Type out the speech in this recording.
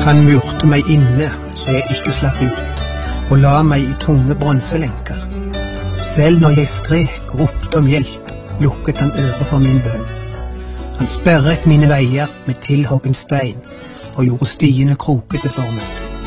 Han murte meg inne, så jeg ikke slapp ut, og la meg i tunge bronselenker. Selv når jeg skrek og ropte om hjelp, lukket han øret for min bønn. Han sperret mine veier med tilhoggen stein, og gjorde stiene krokete for meg.